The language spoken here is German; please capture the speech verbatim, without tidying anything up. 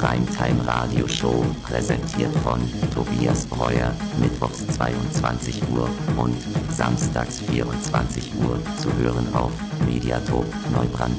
Primetime Radio Show, präsentiert von Tobias Breuer, mittwochs zweiundzwanzig Uhr und samstags vierundzwanzig Uhr, zu hören auf Mediathek Neubrandenburg.